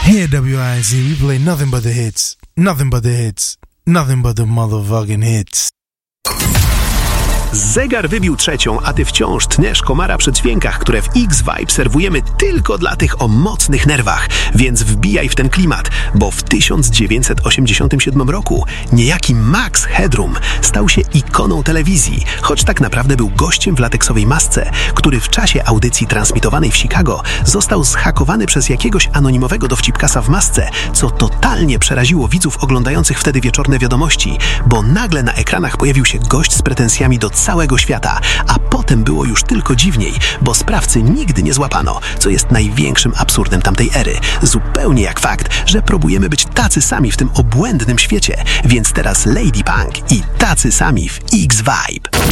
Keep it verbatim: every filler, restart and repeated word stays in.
Here at W I Z, we play nothing but the hits. Nothing but the hits. Nothing but the motherfucking hits. Zegar wybił trzecią, a ty wciąż tniesz komara przy dźwiękach, które w X-Vibe serwujemy tylko dla tych o mocnych nerwach. Więc wbijaj w ten klimat, bo w tysiąc dziewięćset osiemdziesiątym siódmym roku niejaki Max Headroom stał się ikoną telewizji, choć tak naprawdę był gościem w lateksowej masce, który w czasie audycji transmitowanej w Chicago został zhakowany przez jakiegoś anonimowego dowcipkasa w masce, co totalnie przeraziło widzów oglądających wtedy wieczorne wiadomości, bo nagle na ekranach pojawił się gość z pretensjami do całego świata, a potem było już tylko dziwniej, bo sprawcy nigdy nie złapano, co jest największym absurdem tamtej ery. Zupełnie jak fakt, że próbujemy być tacy sami w tym obłędnym świecie, więc teraz Lady Punk i tacy sami w X-Vibe.